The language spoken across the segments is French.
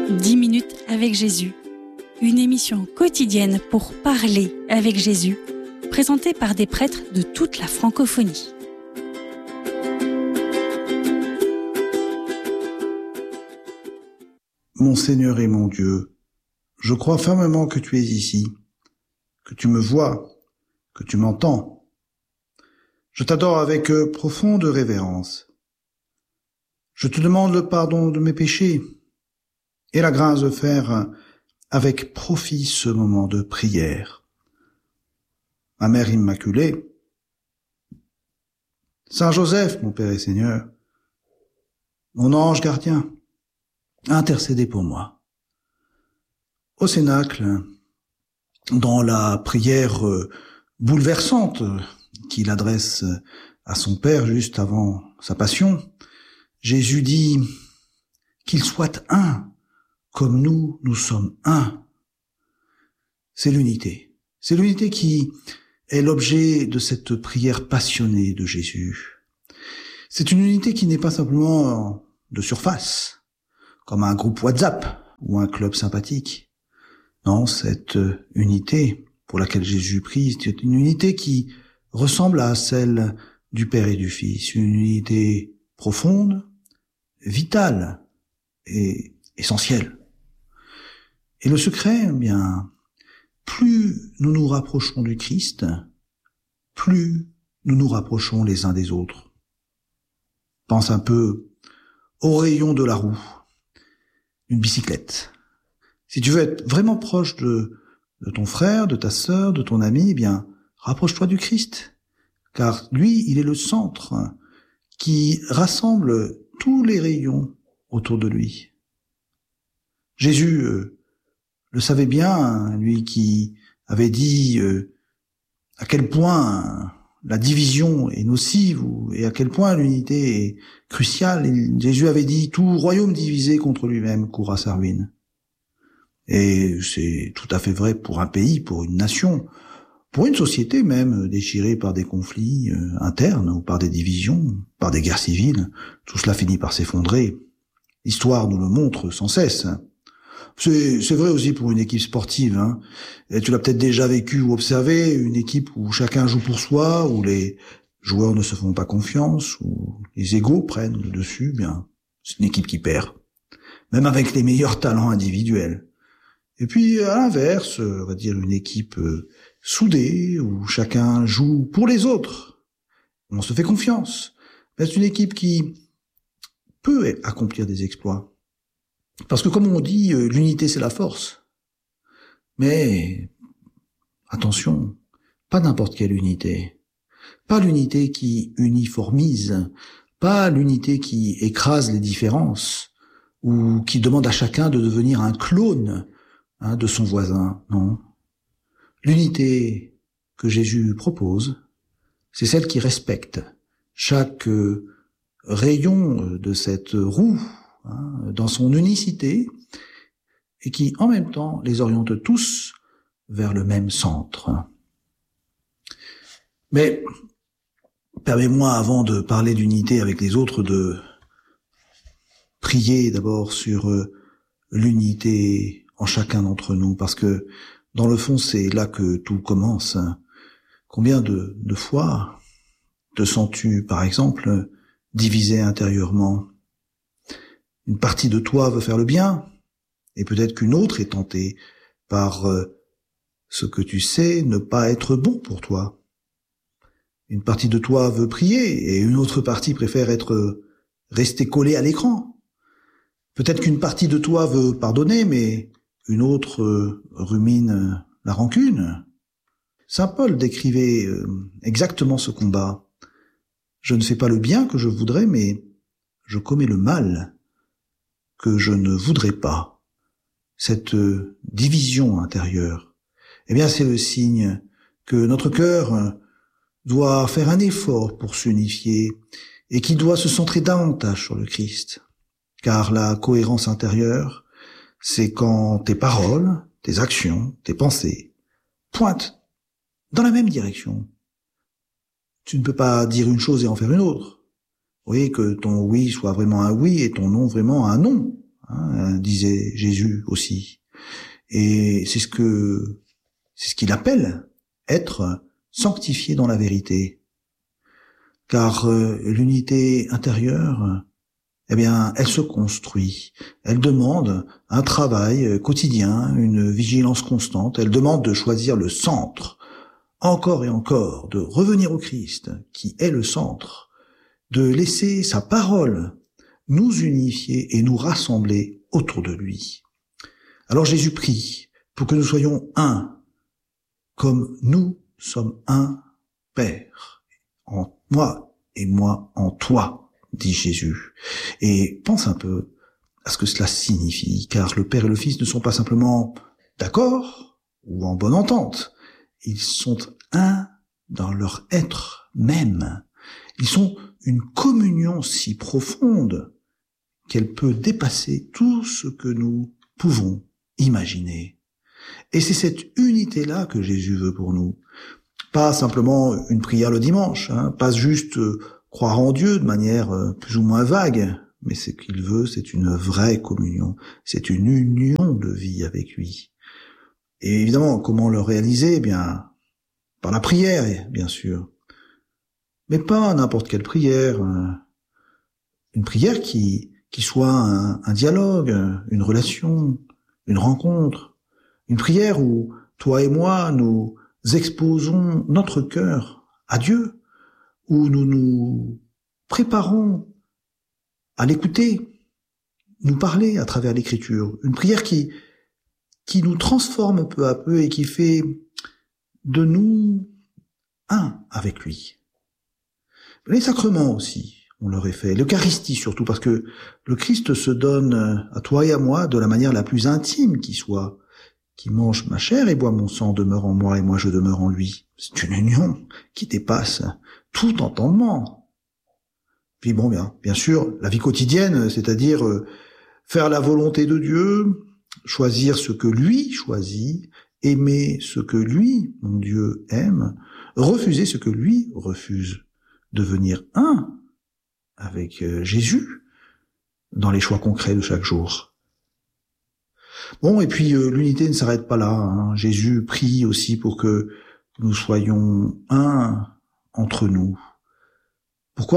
10 minutes avec Jésus, une émission quotidienne pour parler avec Jésus, présentée par des prêtres de toute la francophonie. Mon Seigneur et mon Dieu, je crois fermement que tu es ici, que tu me vois, que tu m'entends. Je t'adore avec profonde révérence. Je te demande le pardon de mes péchés et la grâce de faire avec profit ce moment de prière. Ma Mère Immaculée, Saint Joseph, mon Père et Seigneur, mon ange gardien, intercédez pour moi. Au Cénacle, dans la prière bouleversante qu'il adresse à son Père juste avant sa passion, Jésus dit qu'il soit un, comme nous sommes un. C'est l'unité. C'est l'unité qui est l'objet de cette prière passionnée de Jésus. C'est une unité qui n'est pas simplement de surface, comme un groupe WhatsApp ou un club sympathique. Non, cette unité pour laquelle Jésus prie, c'est une unité qui ressemble à celle du Père et du Fils, une unité profonde, vitale et essentielle. Et le secret, eh bien, plus nous nous rapprochons du Christ, plus nous nous rapprochons les uns des autres. Pense un peu au rayon de la roue, une bicyclette. Si tu veux être vraiment proche de ton frère, de ta sœur, de ton ami, eh bien, rapproche-toi du Christ, car lui, il est le centre qui rassemble tous les rayons autour de lui. Jésus le savait bien, lui qui avait dit à quel point la division est nocive et à quel point l'unité est cruciale. Jésus avait dit « Tout royaume divisé contre lui-même court à sa ruine ». Et c'est tout à fait vrai pour un pays, pour une nation, pour une société même déchirée par des conflits internes ou par des divisions, par des guerres civiles. Tout cela finit par s'effondrer. L'histoire nous le montre sans cesse. C'est vrai aussi pour une équipe sportive. Et tu l'as peut-être déjà vécu ou observé, une équipe où chacun joue pour soi, où les joueurs ne se font pas confiance, où les égos prennent le dessus, bien, c'est une équipe qui perd. Même avec les meilleurs talents individuels. Et puis, à l'inverse, on va dire une équipe soudée, où chacun joue pour les autres. On se fait confiance. C'est une équipe qui peut accomplir des exploits. Parce que comme on dit, l'unité c'est la force. Mais, attention, pas n'importe quelle unité. Pas l'unité qui uniformise, pas l'unité qui écrase les différences, ou qui demande à chacun de devenir un clone de son voisin, non. L'unité que Jésus propose, c'est celle qui respecte chaque rayon de cette roue, dans son unicité, et qui, en même temps, les oriente tous vers le même centre. Mais, permets-moi, avant de parler d'unité avec les autres, de prier d'abord sur l'unité en chacun d'entre nous, parce que, dans le fond, c'est là que tout commence. Combien de fois te sens-tu, par exemple, divisé intérieurement ? Une partie de toi veut faire le bien, et peut-être qu'une autre est tentée par ce que tu sais ne pas être bon pour toi. Une partie de toi veut prier, et une autre partie préfère rester collée à l'écran. Peut-être qu'une partie de toi veut pardonner, mais une autre rumine la rancune. Saint Paul décrivait exactement ce combat. Je ne fais pas le bien que je voudrais, mais je commets le mal que je ne voudrais pas. Cette division intérieure, eh bien c'est le signe que notre cœur doit faire un effort pour s'unifier et qu'il doit se centrer davantage sur le Christ. Car la cohérence intérieure, c'est quand tes paroles, tes actions, tes pensées pointent dans la même direction. Tu ne peux pas dire une chose et en faire une autre. Oui, que ton oui soit vraiment un oui et ton non vraiment un non. disait Jésus aussi. Et c'est ce qu'il appelle être sanctifié dans la vérité. Car l'unité intérieure, eh bien, elle se construit. Elle demande un travail quotidien, une vigilance constante. Elle demande de choisir le centre, encore et encore, de revenir au Christ, qui est le centre, de laisser sa parole nous unifier et nous rassembler autour de lui. Alors Jésus prie pour que nous soyons un, comme nous sommes un, Père, en moi et moi en toi, dit Jésus. Et pense un peu à ce que cela signifie, car le Père et le Fils ne sont pas simplement d'accord ou en bonne entente, ils sont un dans leur être même. Ils sont une communion si profonde qu'elle peut dépasser tout ce que nous pouvons imaginer. Et c'est cette unité-là que Jésus veut pour nous. Pas simplement une prière le dimanche, pas juste croire en Dieu de manière plus ou moins vague, mais ce qu'il veut, c'est une vraie communion, c'est une union de vie avec lui. Et évidemment, comment le réaliser ? Eh bien, par la prière, bien sûr. Mais pas n'importe quelle prière. Une prière qui soit un dialogue, une relation, une rencontre. Une prière où toi et moi, nous exposons notre cœur à Dieu, où nous nous préparons à l'écouter, nous parler à travers l'Écriture. Une prière qui nous transforme peu à peu et qui fait de nous un avec lui. Les sacrements aussi, on leur est fait. L'Eucharistie surtout, parce que le Christ se donne à toi et à moi de la manière la plus intime qui soit. Qui mange ma chair et boit mon sang demeure en moi et moi je demeure en lui. C'est une union qui dépasse tout entendement. Puis bon, bien sûr, la vie quotidienne, c'est-à-dire faire la volonté de Dieu, choisir ce que lui choisit, aimer ce que lui, mon Dieu, aime, refuser ce que lui refuse, devenir un avec Jésus dans les choix concrets de chaque jour. Bon, et puis l'unité ne s'arrête pas là. Jésus prie aussi pour que nous soyons un entre nous. Pourquoi ?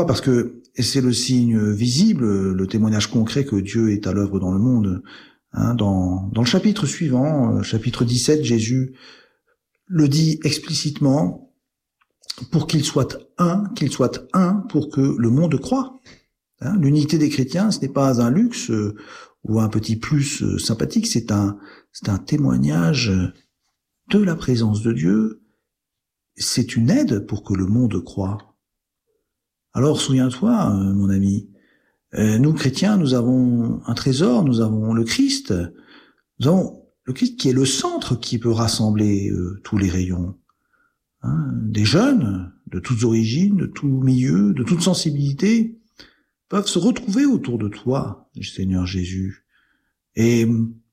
Parce que c'est le signe visible, le témoignage concret que Dieu est à l'œuvre dans le monde. Dans le chapitre suivant, chapitre 17, Jésus le dit explicitement pour qu'il soit un pour que le monde croie. L'unité des chrétiens, ce n'est pas un luxe ou un petit plus sympathique, c'est un témoignage de la présence de Dieu. C'est une aide pour que le monde croie. Alors souviens-toi, mon ami, nous chrétiens, nous avons un trésor, nous avons le Christ. Nous avons le Christ qui est le centre qui peut rassembler tous les rayons. Des jeunes de toutes origines, de tout milieu, de toute sensibilité, peuvent se retrouver autour de toi, Seigneur Jésus, et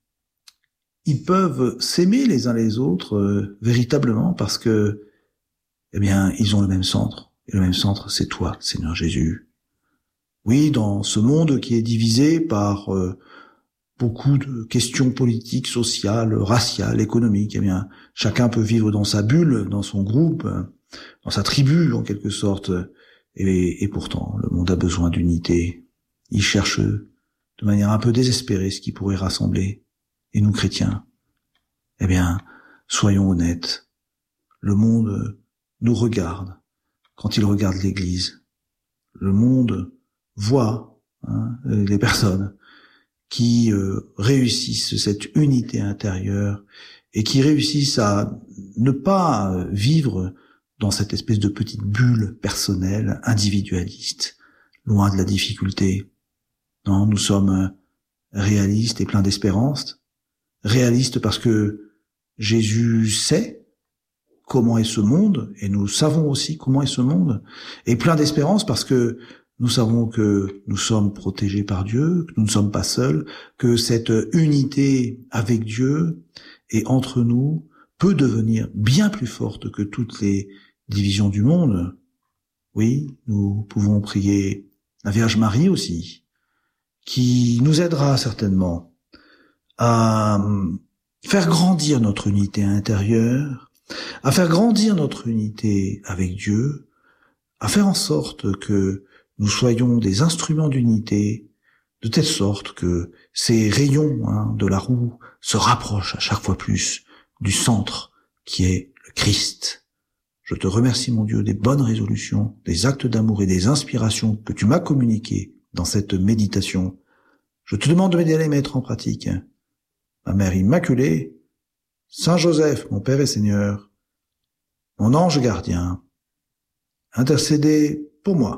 ils peuvent s'aimer les uns les autres véritablement parce que, eh bien, ils ont le même centre, et le même centre, c'est toi, Seigneur Jésus. Oui, dans ce monde qui est divisé par beaucoup de questions politiques, sociales, raciales, économiques, eh bien, chacun peut vivre dans sa bulle, dans son groupe, dans sa tribu, en quelque sorte. Et pourtant, le monde a besoin d'unité. Il cherche de manière un peu désespérée ce qui pourrait rassembler. Et nous, chrétiens, eh bien, soyons honnêtes. Le monde nous regarde quand il regarde l'Église. Le monde voit les personnes qui réussissent cette unité intérieure et qui réussissent à ne pas vivre dans cette espèce de petite bulle personnelle, individualiste, loin de la difficulté. Non, nous sommes réalistes et pleins d'espérance. Réalistes parce que Jésus sait comment est ce monde, et nous savons aussi comment est ce monde. Et pleins d'espérance parce que nous savons que nous sommes protégés par Dieu, que nous ne sommes pas seuls, que cette unité avec Dieu et entre nous peut devenir bien plus forte que toutes les divisions du monde. Oui, nous pouvons prier la Vierge Marie aussi, qui nous aidera certainement à faire grandir notre unité intérieure, à faire grandir notre unité avec Dieu, à faire en sorte que nous soyons des instruments d'unité, de telle sorte que ces rayons de la roue se rapprochent à chaque fois plus du centre qui est le Christ. Je te remercie, mon Dieu, des bonnes résolutions, des actes d'amour et des inspirations que tu m'as communiquées dans cette méditation. Je te demande de m'aider à les mettre en pratique. Ma Mère Immaculée, Saint Joseph, mon Père et Seigneur, mon ange gardien, intercédez pour moi.